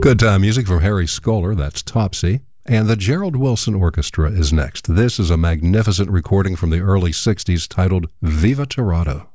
Good time music from Harry Skoller, that's Topsy. And the Gerald Wilson Orchestra is next. This is a magnificent recording from the early 60s titled Viva Toronto.